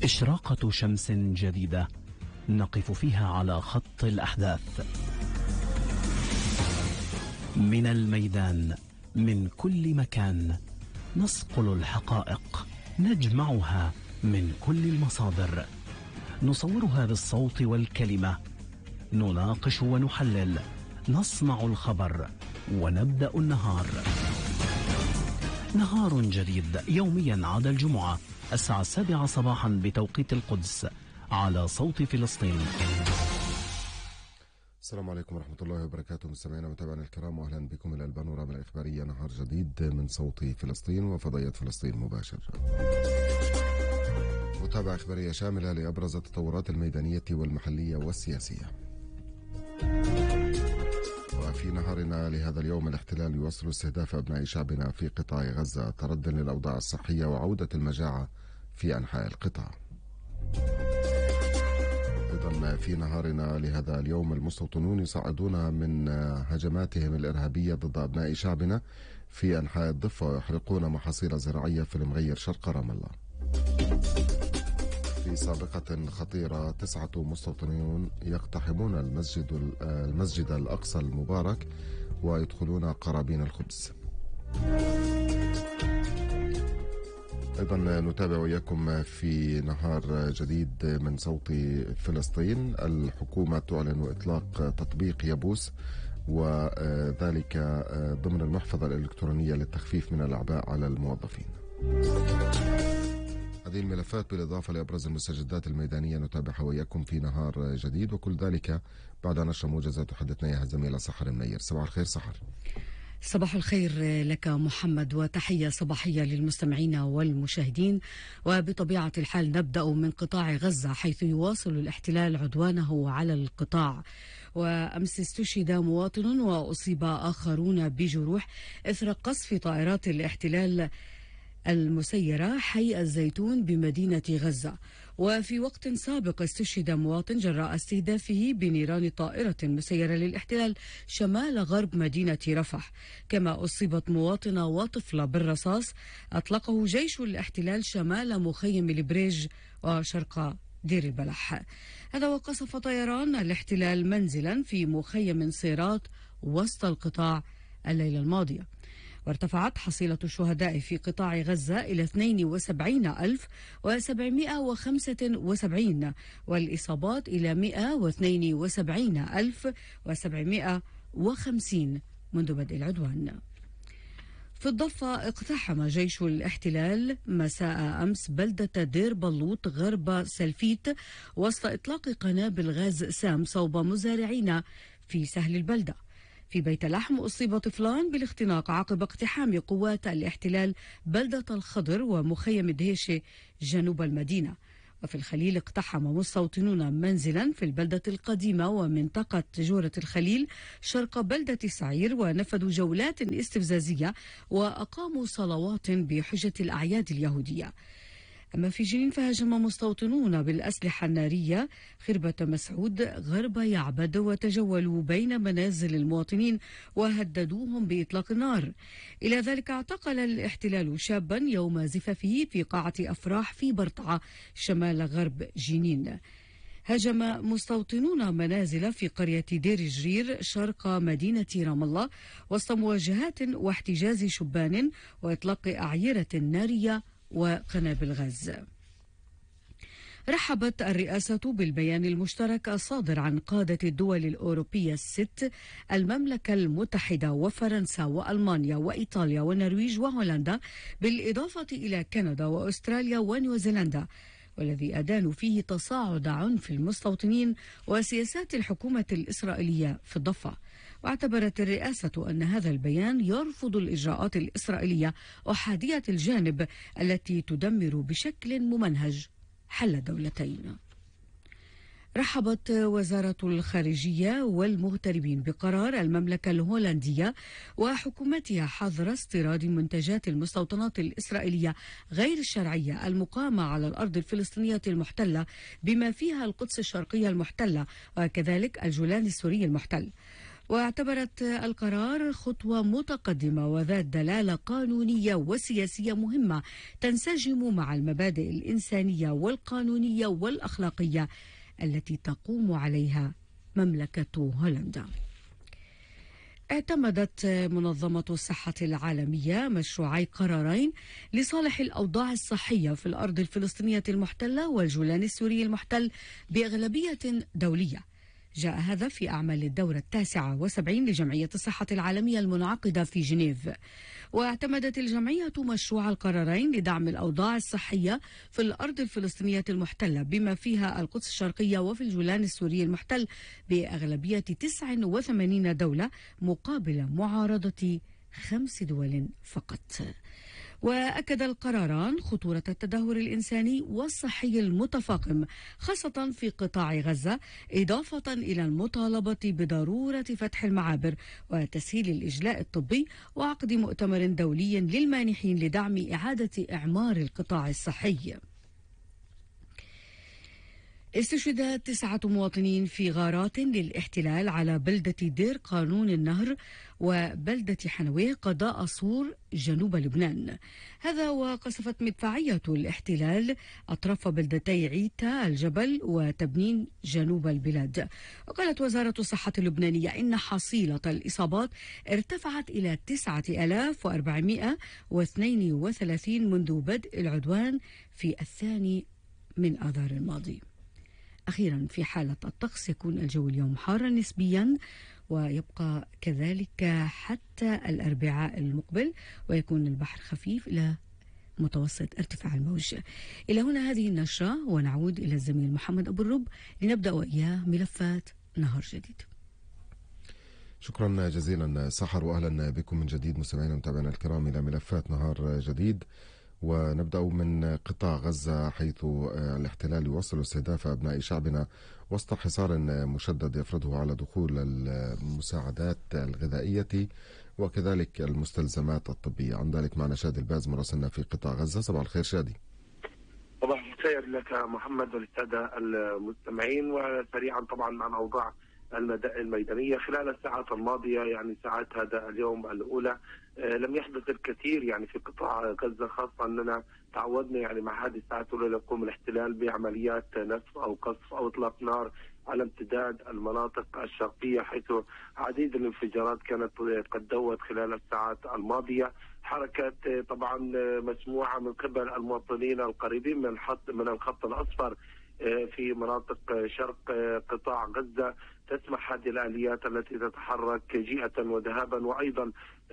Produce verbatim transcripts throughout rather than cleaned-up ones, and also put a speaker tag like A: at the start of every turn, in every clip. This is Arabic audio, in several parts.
A: إشراقة شمس جديدة نقف فيها على خط الأحداث، من الميدان، من كل مكان نصقل الحقائق، نجمعها من كل المصادر، نصورها بالصوت والكلمة، نناقش ونحلل، نصنع الخبر ونبدأ النهار. نهار جديد يوميا عدا الجمعة الساعة السابعة صباحا بتوقيت القدس على صوت فلسطين.
B: السلام عليكم ورحمة الله وبركاته مستمعينا ومتابعينا الكرام، واهلا بكم الى البانوراما الاخبارية. نهار جديد من صوت فلسطين وفضائية فلسطين مباشر. متابعة اخبارية شاملة لابرز التطورات الميدانية والمحلية والسياسية. وفي نهارنا لهذا اليوم، الاحتلال يواصل استهداف ابناء شعبنا في قطاع غزة تردا للاوضاع الصحية وعودة المجاعة في انحاء القطاع. أيضا في نهارنا لهذا اليوم، المستوطنون يصعدون من هجماتهم الإرهابية ضد أبناء شعبنا في أنحاء الضفة ويحرقون محاصيل زراعية في المغير شرق رام الله. في سابقة خطيرة، تسعة مستوطنون يقتحمون المسجد المسجد الأقصى المبارك ويدخلون قرابين الخبز. أيضا نتابع وياكم في نهار جديد من صوت فلسطين. الحكومة تعلن إطلاق تطبيق يبوس، وذلك ضمن المحفظة الإلكترونية للتخفيف من الأعباء على الموظفين. هذه الملفات بالإضافة لأبرز المستجدات الميدانية نتابعها وياكم في نهار جديد، وكل ذلك بعد نشر موجزة تحدثنا إياها الزميلة سحر المنير. صباح الخير سحر.
C: صباح الخير لك محمد، وتحية صباحية للمستمعين والمشاهدين. وبطبيعة الحال نبدأ من قطاع غزة، حيث يواصل الاحتلال عدوانه على القطاع. وأمس استشهد مواطن وأصيب آخرون بجروح إثر قصف طائرات الاحتلال المسيرة حي الزيتون بمدينة غزة. وفي وقت سابق استشهد مواطن جراء استهدافه بنيران طائرة مسيرة للاحتلال شمال غرب مدينة رفح. كما أصيبت مواطنة وطفلة بالرصاص أطلقه جيش الاحتلال شمال مخيم البريج وشرق دير البلح. هذا وقصف طيران الاحتلال منزلا في مخيم صيرات وسط القطاع الليلة الماضية. وارتفعت حصيلة الشهداء في قطاع غزة إلى اثنين وسبعين ألف وسبعمائة وخمسة وسبعين، والإصابات إلى مائة واثنين وسبعين ألف وسبعمائة وخمسين منذ بدء العدوان. في الضفة، اقتحم جيش الاحتلال مساء أمس بلدة دير بلوط غرب سلفيت وسط إطلاق قنابل غاز سام صوب مزارعين في سهل البلدة. في بيت لحم أصيب طفلان بالاختناق عقب اقتحام قوات الاحتلال بلدة الخضر ومخيم دهيشة جنوب المدينة. وفي الخليل اقتحم مستوطنون منزلا في البلدة القديمة ومنطقة جورة الخليل شرق بلدة سعير، ونفذوا جولات استفزازية وأقاموا صلوات بحجة الأعياد اليهودية. أما في جنين، فهاجم مستوطنون بالأسلحة النارية خربة مسعود غرب يعبد وتجولوا بين منازل المواطنين وهددوهم بإطلاق النار. إلى ذلك اعتقل الاحتلال شابا يوم زفافه في قاعة أفراح في برطعة شمال غرب جنين. هاجم مستوطنون منازل في قرية دير جرير شرق مدينة رام الله وسط مواجهات واحتجاز شبان وإطلاق أعيرة نارية وقنابل غاز. رحبت الرئاسة بالبيان المشترك الصادر عن قادة الدول الأوروبية الست، المملكة المتحدة وفرنسا وألمانيا وإيطاليا والنرويج وهولندا، بالإضافة إلى كندا وأستراليا ونيوزيلندا، والذي أدانوا فيه تصاعد عنف المستوطنين وسياسات الحكومة الإسرائيلية في الضفة. واعتبرت الرئاسة أن هذا البيان يرفض الإجراءات الإسرائيلية أحادية الجانب التي تدمر بشكل ممنهج حل الدولتين. رحبت وزارة الخارجية والمغتربين بقرار المملكة الهولندية وحكومتها حظر استيراد منتجات المستوطنات الإسرائيلية غير الشرعية المقامة على الأرض الفلسطينية المحتلة بما فيها القدس الشرقية المحتلة وكذلك الجولان السوري المحتل. واعتبرت القرار خطوة متقدمة وذات دلالة قانونية وسياسية مهمة تنسجم مع المبادئ الإنسانية والقانونية والأخلاقية التي تقوم عليها مملكة هولندا. اعتمدت منظمة الصحة العالمية مشروعي قرارين لصالح الأوضاع الصحية في الأرض الفلسطينية المحتلة والجولان السوري المحتل بأغلبية دولية. جاء هذا في أعمال الدورة التاسعة وسبعين لجمعية الصحة العالمية المنعقدة في جنيف. واعتمدت الجمعية مشروع القرارين لدعم الأوضاع الصحية في الأرض الفلسطينية المحتلة بما فيها القدس الشرقية وفي الجولان السوري المحتل بأغلبية تسع وثمانين دولة مقابل معارضة خمس دول فقط. وأكد القراران خطورة التدهور الإنساني والصحي المتفاقم خاصة في قطاع غزة، إضافة إلى المطالبة بضرورة فتح المعابر وتسهيل الإجلاء الطبي وعقد مؤتمر دولي للمانحين لدعم إعادة إعمار القطاع الصحي. استشهد تسعة مواطنين في غارات للاحتلال على بلدة دير قانون النهر وبلدة حنويه قضاء صور جنوب لبنان. هذا وقصفت مدفعية الاحتلال أطراف بلدتي عيتا الجبل وتبنين جنوب البلاد. وقالت وزارة الصحة اللبنانية إن حصيلة الإصابات ارتفعت إلى تسعة آلاف وأربعمائة واثنين وثلاثين منذ بدء العدوان في الثاني من آذار الماضي. أخيرا في حالة الطقس يكون الجو اليوم حارا نسبيا ويبقى كذلك حتى الأربعاء المقبل، ويكون البحر خفيف إلى متوسط ارتفاع الموج. إلى هنا هذه النشرة ونعود إلى الزميل محمد أبو الرب لنبدأ وإياه ملفات نهار جديد.
B: شكرا جزيلا سحر، وأهلا بكم من جديد مستمعينا ومتابعينا الكرام إلى ملفات نهار جديد. ونبدأ من قطاع غزة حيث الاحتلال يواصل استهداف أبناء شعبنا وسط حصار مشدد يفرضه على دخول المساعدات الغذائية وكذلك المستلزمات الطبية. عن ذلك معنا شادي الباز مراسلنا في قطاع غزة. صباح الخير شادي.
D: صباح الخير لك محمد وللسادة المستمعين. وسريعا طبعا عن أوضاع الميدانية خلال الساعات الماضية، يعني ساعات هذا اليوم الأولى لم يحدث الكثير يعني في قطاع غزة، خاصة أننا تعودنا يعني مع هذه الساعات الأولى يقوم الاحتلال بعمليات نسف أو قصف أو إطلاق نار على امتداد المناطق الشرقية، حيث عديد الانفجارات كانت قد دوت خلال الساعات الماضية. حركة طبعا مسموعة من قبل المواطنين القريبين من الخط من الخط الأصفر في مناطق شرق قطاع غزة، تسمح هذه الآليات التي تتحرك جهة وذهابا، وأيضا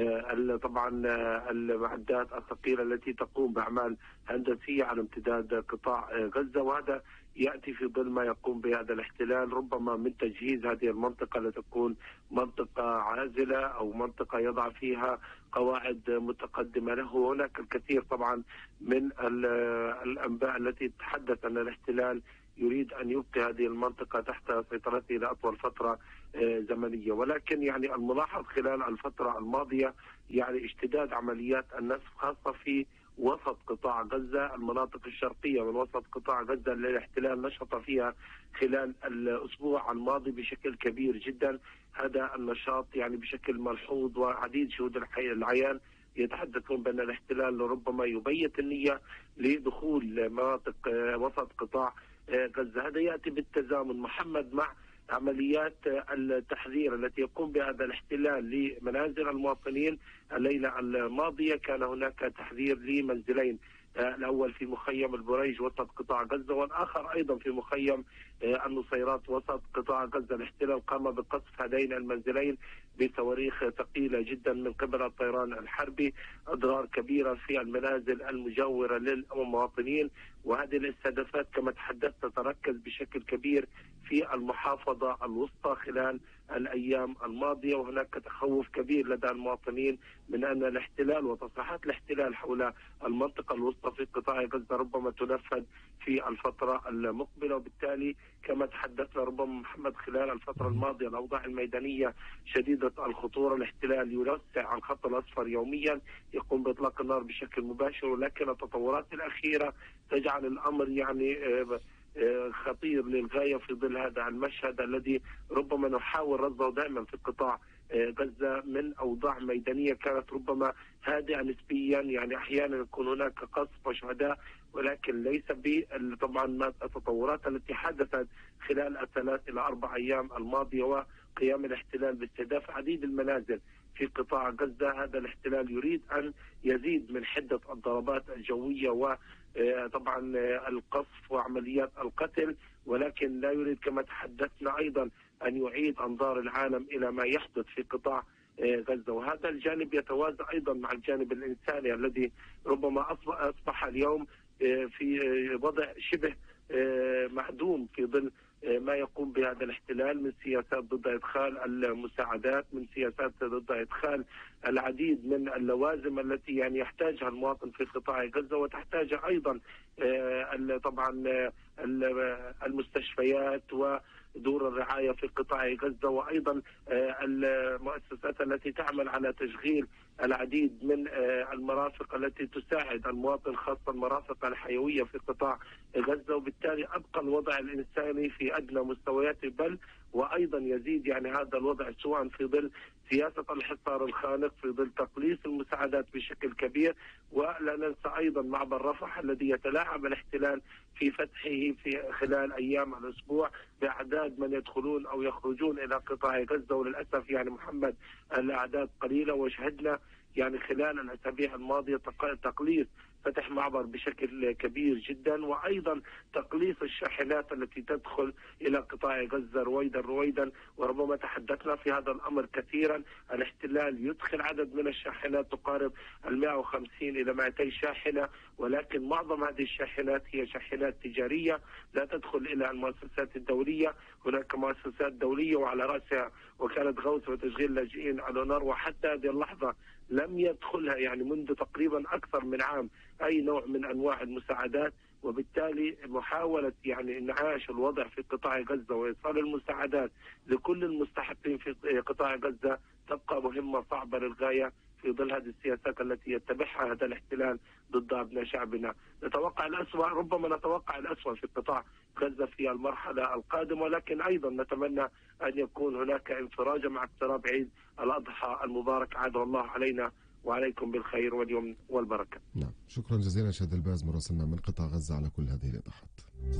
D: طبعا المعدات الثقيلة التي تقوم بأعمال هندسية على امتداد قطاع غزة. وهذا يأتي في ظل ما يقوم بهذا الاحتلال ربما من تجهيز هذه المنطقة لتكون منطقة عازلة أو منطقة يضع فيها قواعد متقدمة له. هناك الكثير طبعا من الأنباء التي تتحدث أن الاحتلال يريد أن يبقي هذه المنطقة تحت سيطرته لأطول فترة زمنية، ولكن يعني الملاحظ خلال الفترة الماضية يعني اشتداد عمليات النسف خاصة في وسط قطاع غزة، المناطق الشرقية من وسط قطاع غزة اللي الاحتلال نشط فيها خلال الأسبوع الماضي بشكل كبير جدا. هذا النشاط يعني بشكل ملحوظ، وعديد شهود العيان يتحدثون بأن الاحتلال ربما يبيت النية لدخول مناطق وسط قطاع غزة. هذا يأتي بالتزامن محمد مع عمليات التحذير التي يقوم بها هذا الاحتلال لمنازل المواطنين. الليلة الماضية كان هناك تحذير لمنزلين، الأول في مخيم البريج وسط قطاع غزة، والآخر أيضا في مخيم النصيرات وسط قطاع غزة. الاحتلال قام بقصف هذين المنزلين بصواريخ ثقيلة جدا من قبل الطيران الحربي، أضرار كبيرة في المنازل المجاورة للمواطنين. وهذه الاستهدافات كما تحدثت تتركز بشكل كبير في المحافظة الوسطى خلال الأيام الماضية، وهناك تخوف كبير لدى المواطنين من أن الاحتلال وتصريحات الاحتلال حول المنطقة الوسطى في قطاع غزة ربما تنفذ في الفترة المقبلة. وبالتالي كما تحدثنا ربما محمد خلال الفترة الماضية الأوضاع الميدانية شديدة الخطورة. الاحتلال يوسع الخط الأصفر يوميا، يقوم بإطلاق النار بشكل مباشر، ولكن التطورات الأخيرة تجعل الأمر يعني خطير للغاية في ظل هذا المشهد الذي ربما نحاول رصده دائما في قطاع غزة من أوضاع ميدانية كانت ربما هادئة نسبيا، يعني أحيانا يكون هناك قصف وشهداء، ولكن ليس طبعا التطورات التي حدثت خلال الثلاث إلى أربع أيام الماضية وقيام الاحتلال باستهداف عديد المنازل في قطاع غزة. هذا الاحتلال يريد أن يزيد من حدة الضربات الجوية وطبعا القصف وعمليات القتل، ولكن لا يريد كما تحدثنا أيضا أن يعيد أنظار العالم إلى ما يحدث في قطاع غزة. وهذا الجانب يتوازى أيضا مع الجانب الإنساني الذي ربما أصبح اليوم في وضع شبه معدوم في ظل ما يقوم بهذا الاحتلال من سياسات ضد إدخال المساعدات، من سياسات ضد إدخال العديد من اللوازم التي يعني يحتاجها المواطن في قطاع غزة، وتحتاج أيضا طبعا المستشفيات ودور الرعاية في قطاع غزة، وأيضا المؤسسات التي تعمل على تشغيل العديد من المرافق التي تساعد المواطن، خاصة المرافق الحيوية في قطاع غزة. وبالتالي أبقى الوضع الإنساني في أدنى مستوياته، بل وأيضا يزيد يعني هذا الوضع سواء في ظل سياسة الحصار الخانق، في ظل تقليص المساعدات بشكل كبير، ولا ننسى أيضا معبر رفح الذي يتلاعب الاحتلال في فتحه في خلال أيام الأسبوع بأعداد من يدخلون أو يخرجون إلى قطاع غزة. وللأسف يعني محمد الأعداد قليلة، وشهدنا يعني خلال الأسابيع الماضية تقليص فتح معبر بشكل كبير جدا، وأيضا تقليص الشاحنات التي تدخل إلى قطاع غزة رويدا رويدا، وربما تحدثنا في هذا الأمر كثيرا. الاحتلال يدخل عدد من الشاحنات تقارب المئة وخمسين إلى مئتي شاحنة، ولكن معظم هذه الشاحنات هي شاحنات تجارية لا تدخل إلى المؤسسات الدولية. هناك مؤسسات دولية وعلى رأسها وكالة غوث وتشغيل اللاجئين الأونر، وحتى هذه اللحظة لم يدخلها يعني منذ تقريبا أكثر من عام أي نوع من أنواع المساعدات. وبالتالي محاولة يعني انعاش الوضع في قطاع غزة وإيصال المساعدات لكل المستحقين في قطاع غزة تبقى مهمة صعبة للغاية في ظل هذه السياسات التي يتبعها هذا الاحتلال ضد أبناء شعبنا. نتوقع الأسوأ، ربما نتوقع الأسوأ في قطاع غزة في المرحلة القادمة، لكن أيضا نتمنى أن يكون هناك انفراجة مع اقتراب عيد الأضحى المبارك، عاده الله علينا وعليكم بالخير واليوم والبركة.
B: نعم، شكرا جزيلا شهد الباز مراسلنا من قطاع غزة على كل هذه الإيضاحات.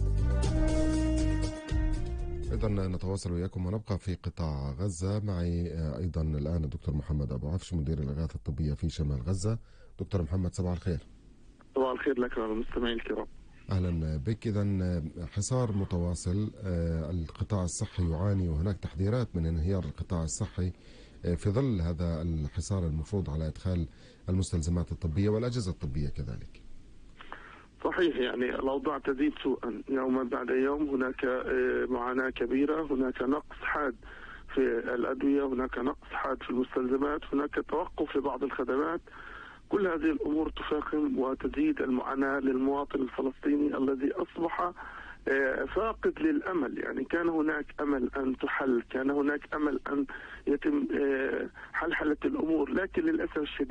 B: إذا نتواصل وياكم ونبقى في قطاع غزة. معي أيضا الآن الدكتور محمد أبو عفش مدير الإغاثة الطبية في شمال غزة. دكتور محمد صباح الخير.
E: صباح الخير لك والمستمعين الكرام.
B: أهلا بك. إذا حصار متواصل، القطاع الصحي يعاني وهناك تحذيرات من انهيار القطاع الصحي في ظل هذا الحصار المفروض على إدخال المستلزمات الطبية والأجهزة الطبية كذلك.
E: صحيح، يعني الأوضاع تزيد سوءا يوما بعد يوم. هناك معاناة كبيرة، هناك نقص حاد في الأدوية، هناك نقص حاد في المستلزمات، هناك توقف في بعض الخدمات. كل هذه الأمور تفاقم وتزيد المعاناة للمواطن الفلسطيني الذي أصبح فاقد للأمل. يعني كان هناك أمل أن تحل، كان هناك أمل أن يتم حلحلة الأمور، لكن للأسف الشديد